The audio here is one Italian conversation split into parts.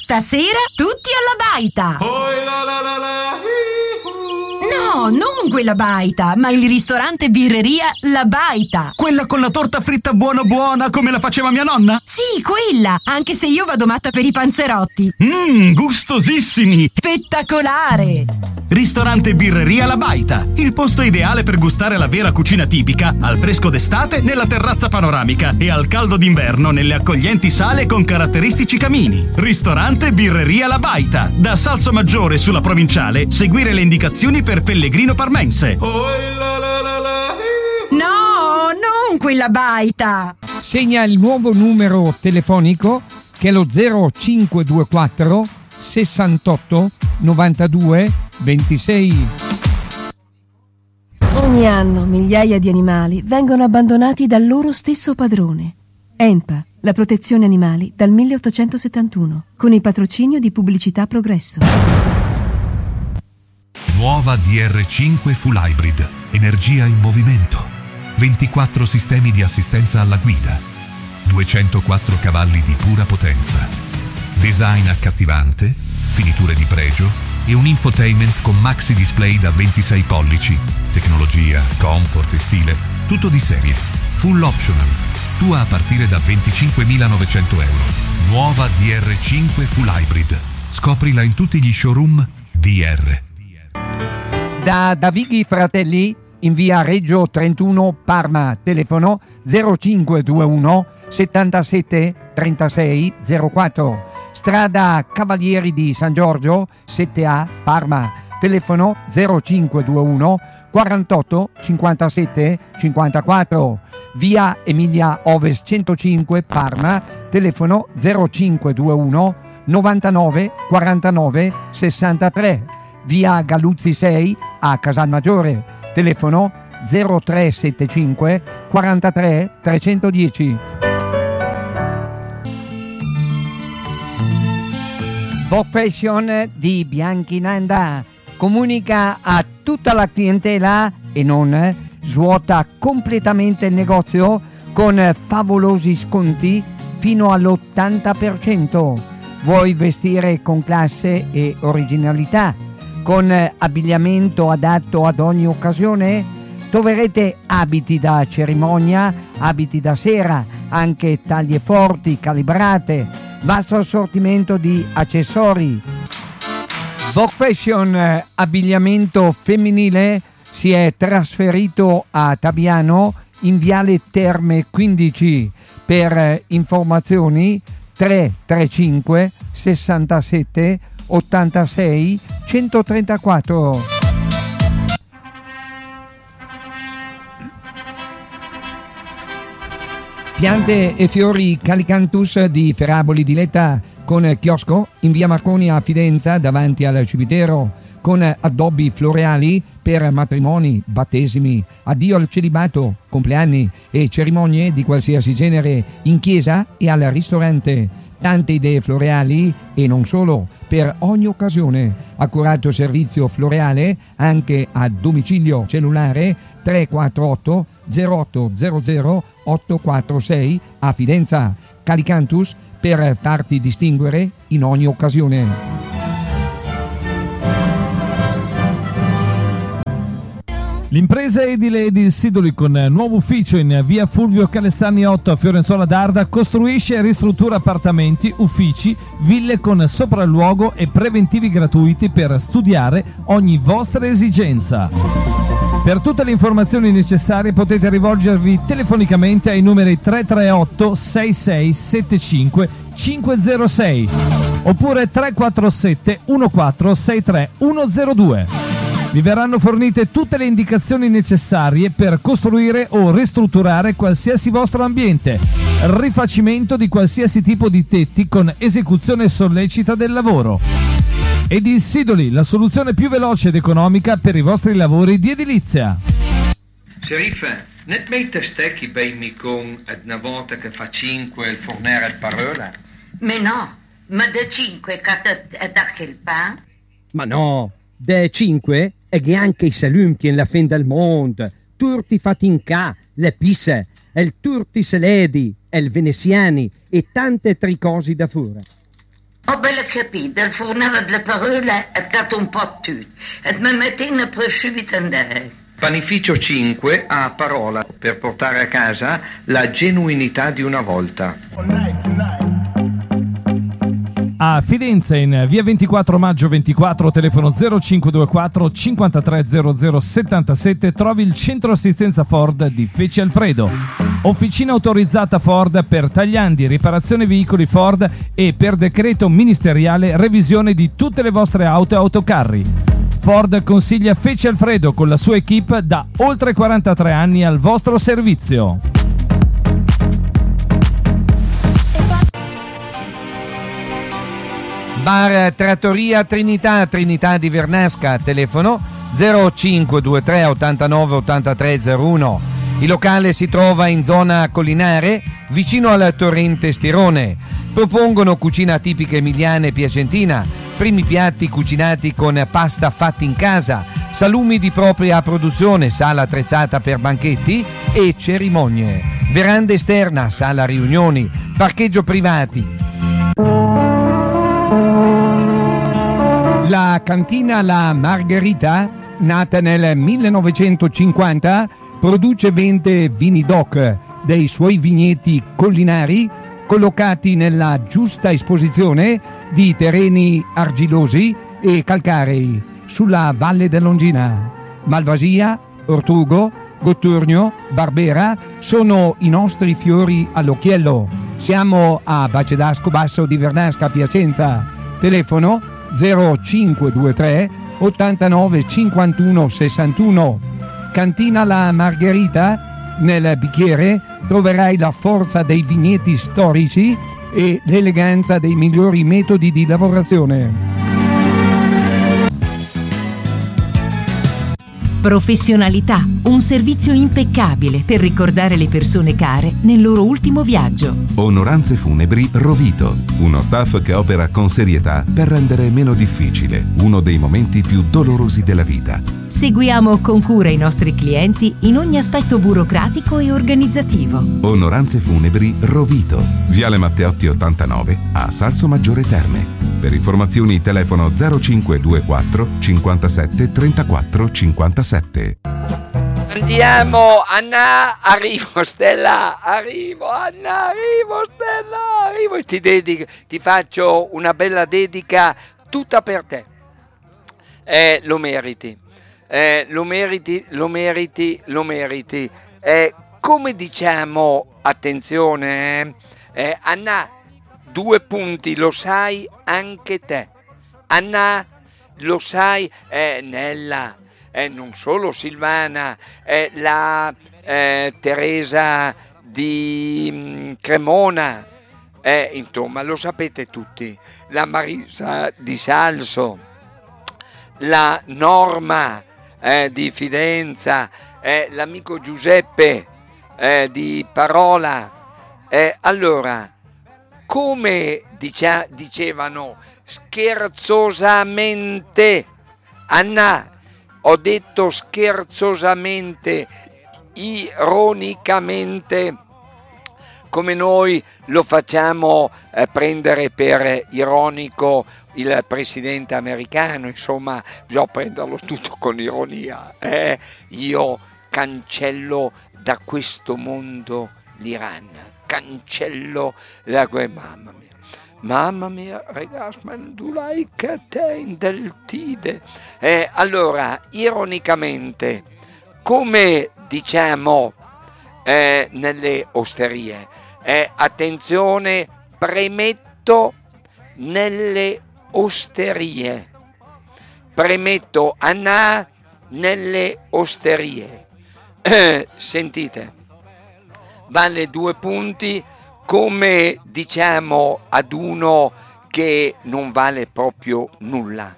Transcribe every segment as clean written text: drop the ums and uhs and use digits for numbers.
Stasera tutti alla baita! No, non quella baita, ma il ristorante birreria La Baita. Quella con la torta fritta buona buona come la faceva mia nonna? Sì, quella, anche se io vado matta per i panzerotti. Gustosissimi! Spettacolare! Ristorante birreria La Baita, il posto ideale per gustare la vera cucina tipica, al fresco d'estate nella terrazza panoramica e al caldo d'inverno nelle accoglienti sale con caratteristici camini. Ristorante birreria La Baita, da Salsomaggiore sulla Provinciale, seguire le indicazioni per Pellegrino Parmense. No, non quella baita! Segna il nuovo numero telefonico che è lo 0524 68 92 26. Ogni anno migliaia di animali vengono abbandonati dal loro stesso padrone. ENPA, la protezione animali dal 1871, con il patrocinio di Pubblicità Progresso. Nuova DR5 Full Hybrid, energia in movimento, 24 sistemi di assistenza alla guida, 204 cavalli di pura potenza, design accattivante, finiture di pregio e un infotainment con maxi display da 26 pollici, tecnologia, comfort e stile, tutto di serie, full optional, tua a partire da 25.900 euro. Nuova DR5 Full Hybrid, scoprila in tutti gli showroom DR. Da Davighi Fratelli in via Reggio 31 Parma, telefono 0521 77 36 04. Strada Cavalieri di San Giorgio 7A Parma, telefono 0521 48 57 54. Via Emilia Ovest 105 Parma, telefono 0521 99 49 63. Via Galluzzi 6 a Casalmaggiore, telefono 0375 43 310. Fashion di Bianchinanda comunica a tutta la clientela e non svuota completamente il negozio con favolosi sconti fino all'80%. Vuoi vestire con classe e originalità, con abbigliamento adatto ad ogni occasione? Troverete abiti da cerimonia, abiti da sera, anche taglie forti, calibrate, vasto assortimento di accessori. Vogue Fashion abbigliamento femminile si è trasferito a Tabiano in Viale Terme 15. Per informazioni 335 67 86 134. Piante e fiori Calicanthus di Ferraboli di Letta, con chiosco in via Marconi a Fidenza davanti al cimitero, con addobbi floreali per matrimoni, battesimi, addio al celibato, compleanni e cerimonie di qualsiasi genere in chiesa e al ristorante. Tante idee floreali e non solo, per ogni occasione. Accurato servizio floreale anche a domicilio, cellulare 348 0800 846 a Fidenza. Calicanthus, per farti distinguere in ogni occasione. L'impresa edile Edil Sidoli, con nuovo ufficio in via Fulvio Calestani 8 a Fiorenzuola d'Arda, costruisce e ristruttura appartamenti, uffici, ville con sopralluogo e preventivi gratuiti per studiare ogni vostra esigenza. Per tutte le informazioni necessarie potete rivolgervi telefonicamente ai numeri 338 6675 506 oppure 347 1463 102. Vi verranno fornite tutte le indicazioni necessarie per costruire o ristrutturare qualsiasi vostro ambiente, rifacimento di qualsiasi tipo di tetti con esecuzione sollecita del lavoro. Edil Sidoli, la soluzione più veloce ed economica per i vostri lavori di edilizia. Sheriff, net meter stecchi bij me con una volta che fa 5 il fornere al parola? Ma no, ma da 5 che da che il pan? Ma no, da 5 è che anche i salumi in la fin del mondo, tutti fatti in ca, le pisse, il turti seledi, il veneziani e tante altre cose da fuori. Ho bene capito, il fornello delle parole è dato un po' tutto e mi mettino prosciutto in lei. Panificio 5 ha parola per portare a casa la genuinità di una volta. A Fidenza, in via 24 maggio 24, telefono 0524 530077, trovi il centro assistenza Ford di Feci Alfredo. Officina autorizzata Ford per tagliandi, riparazione veicoli Ford e per decreto ministeriale revisione di tutte le vostre auto e autocarri. Ford consiglia Feci Alfredo con la sua equipe da oltre 43 anni al vostro servizio. Bar Trattoria Trinità di Vernasca, telefono 0523 89 83 01. Il locale si trova in zona collinare, vicino al torrente Stirone. Propongono cucina tipica emiliana e piacentina, primi piatti cucinati con pasta fatti in casa, salumi di propria produzione, sala attrezzata per banchetti e cerimonie, veranda esterna, sala riunioni, parcheggio privati. La cantina La Margherita, nata nel 1950, produce e vende vini DOC dei suoi vigneti collinari collocati nella giusta esposizione di terreni argilosi e calcarei sulla Valle dell'Ongina. Malvasia, Ortugo, Gotturno, Barbera sono i nostri fiori all'occhiello. Siamo a Bacedasco Basso di Vernasca, Piacenza. Telefono 0523 89 51 61. Cantina La Margherita, nel bicchiere troverai la forza dei vigneti storici e l'eleganza dei migliori metodi di lavorazione. Professionalità, un servizio impeccabile per ricordare le persone care nel loro ultimo viaggio. Onoranze Funebri Rovito, uno staff che opera con serietà per rendere meno difficile uno dei momenti più dolorosi della vita. Seguiamo con cura i nostri clienti in ogni aspetto burocratico e organizzativo. Onoranze Funebri Rovito, Viale Matteotti 89 a Salsomaggiore Terme. Per informazioni telefono 0524 57 34 57. Andiamo, Anna, arrivo Stella, arrivo Anna, arrivo Stella, arrivo e ti faccio una bella dedica tutta per te. Lo meriti. Lo meriti. Come diciamo, attenzione, Anna, 2 punti, lo sai anche te. Anna, lo sai, Nella, non solo Silvana, la Teresa di Cremona, insomma, lo sapete tutti, la Marisa di Salso, la Norma di Fidenza, l'amico Giuseppe di Parola. Allora, come dicevano scherzosamente, Anna, ho detto scherzosamente, ironicamente, come noi lo facciamo prendere per ironico il presidente americano, insomma, bisogna prenderlo tutto con ironia. Io cancello da questo mondo l'Iran, cancello da mamma mia, ragazzi, ma du like te in del tide. Allora, ironicamente, come diciamo nelle osterie, attenzione, premetto nelle osterie, premetto Anna nelle osterie. Sentite, vale 2 punti, come diciamo ad uno che non vale proprio nulla.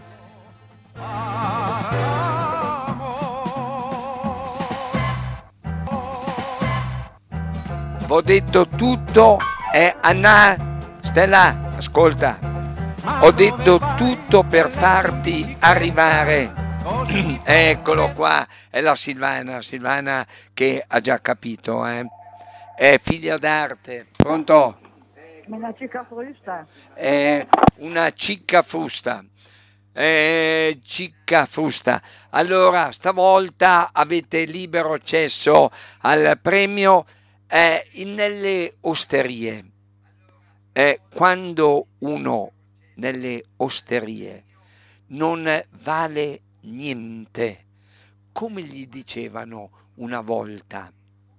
Ho detto tutto, Anna, Stella, ascolta, ho detto tutto per farti arrivare. Eccolo qua, è la Silvana che ha già capito, è figlia d'arte. Pronto? Una cicca frusta. Una cicca frusta. Cicca frusta. Allora, stavolta avete libero accesso al premio nelle osterie. Quando uno nelle osterie non vale niente, come gli dicevano una volta.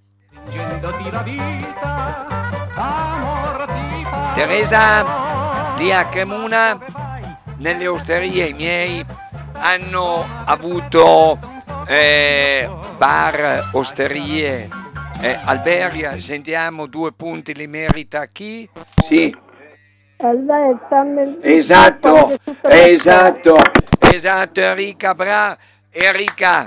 Teresa di a Cremona, nelle osterie i miei hanno avuto bar, osterie, alberghi. Sentiamo 2 punti li merita chi? Sì. Esatto, Enrica, brava. Enrica.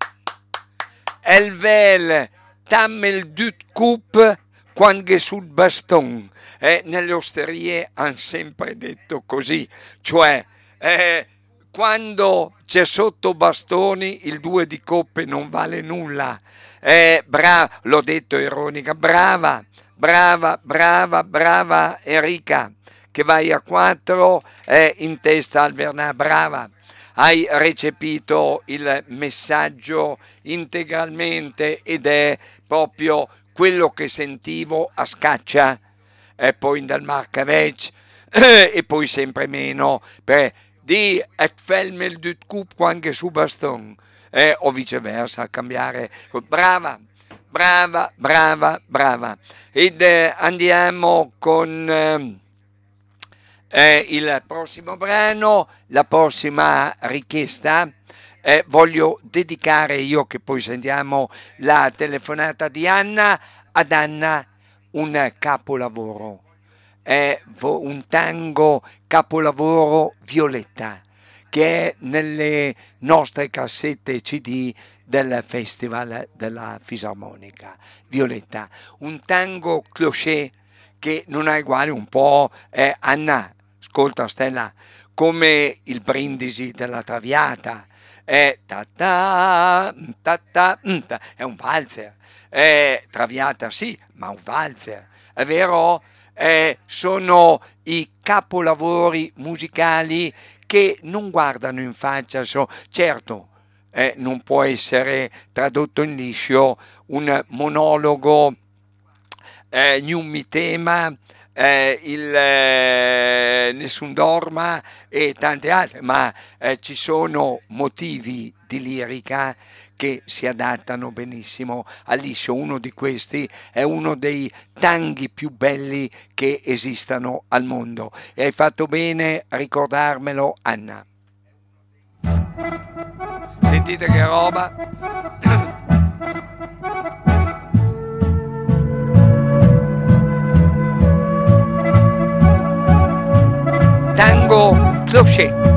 Elvel tammel dut coupe quando sul baston. Nelle osterie hanno sempre detto così, cioè quando c'è sotto bastoni il 2 di coppe non vale nulla. Brava, l'ho detto ironica, brava Enrica, che vai a 4 in testa al Vernà, brava. Hai recepito il messaggio integralmente ed è proprio quello che sentivo a Scaccia, e poi dal Marcavec, e poi sempre meno di Ekfelmel du Coup anche su Baston, o viceversa, a cambiare. Brava. Ed andiamo con il prossimo brano, la prossima richiesta. Voglio dedicare io, che poi sentiamo la telefonata di Anna, ad Anna un capolavoro, un tango capolavoro, Violetta, che è nelle nostre cassette CD del Festival della Fisarmonica. Violetta, un tango cloché che non ha uguale, un po', Anna, ascolta Stella, come il Brindisi della Traviata, è un valzer, Traviata sì, ma un valzer, è vero? Sono i capolavori musicali che non guardano in faccia, certo, non può essere tradotto in liscio un monologo, Gnum mi tema, Nessun dorma e tante altre, ma ci sono motivi di lirica che si adattano benissimo al liscio. Uno di questi è uno dei tanghi più belli che esistano al mondo, e hai fatto bene a ricordarmelo, Anna. Sentite che roba. Tango cloché.